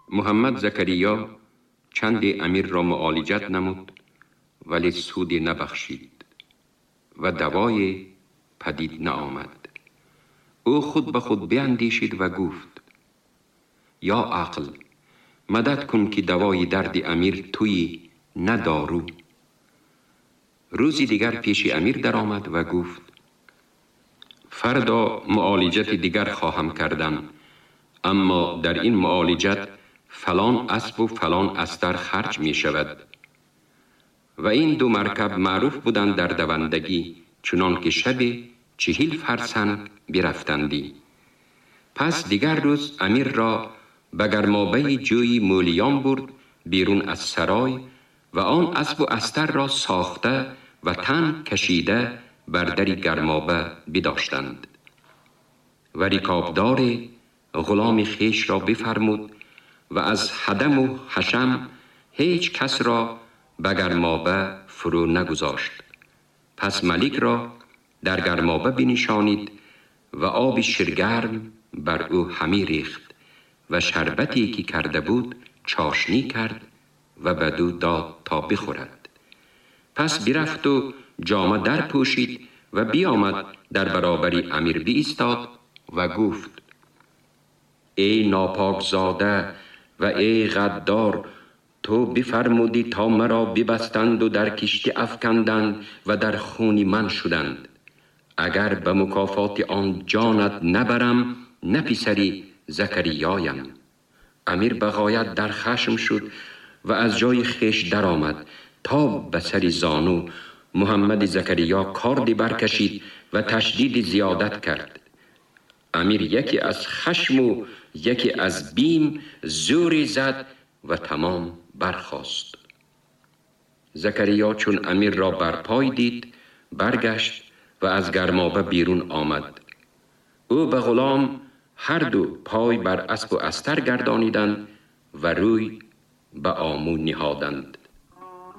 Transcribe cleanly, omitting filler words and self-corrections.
محمد زکریا چند امیر را معالجت نمود ولی سودی نبخشید و دوای پدید نآمد. او خود به خود بیندیشید و گفت: یا عقل، مدد کن که دوای درد امیر توی نه دارو. روزی دیگر پیش امیر در آمد و گفت: فردا معالجت دیگر خواهم کردن، اما در این معالجت فلان اسب و فلان استر خرج می شود. و این دو مرکب معروف بودند در دوندگی، چنان که شب 40 فرسنگ برفتندی. پس دیگر روز امیر را به گرمابه جوی مولیان برد بیرون از سرای و آن اسب و استر را ساخته و تن کشیده بر در گرمابه بداشتند. و رکابدار غلام خیش را بفرمود و از حدم و حشم هیچ کس را به گرمابه فرو نگذاشت. پس ملک را در گرمابه بنشانید و آب شرگرم بر او همی ریخت و شربتی که کرده بود چاشنی کرد و بدو داد تا بخورد. پس برفت و جامه در پوشید و بیامد در برابر امیر بایستاد و گفت: ای ناپاک زاده و ای غدار، تو بفرمودی تا مرا ببستند و در کشتی افکندند و در خون من شدند. اگر به مکافات آن جانت نبرم نه پسری زکریایم. امیر به غایت در خشم شد و از جای خیش در آمد تا به سر زانو محمد زکریا کاردی برکشید و تشدید زیادت کرد. امیر یکی از خشم و یکی از بیم زوری زد و تمام برخاست. زکریا چون امیر را برپای دید برگشت و از گرمابه بیرون آمد. او به غلام هر دو پای بر اسب و استر گردانیدند و روی به آمو نهادند.